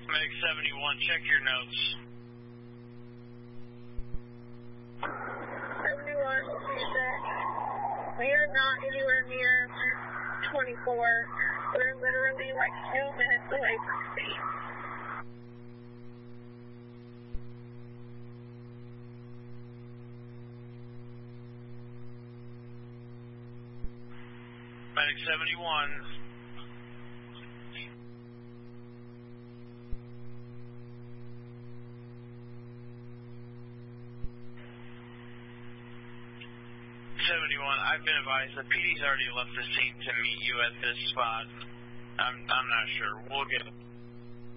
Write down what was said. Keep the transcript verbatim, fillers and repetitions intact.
Medic seventy-one, check your notes. seventy-one, we are not anywhere near twenty-four. We're literally like two minutes away from speed. Medic seventy-one. seventy-one, I've been advised the P D's already left the scene to meet you at this spot. I'm, I'm not sure. We'll get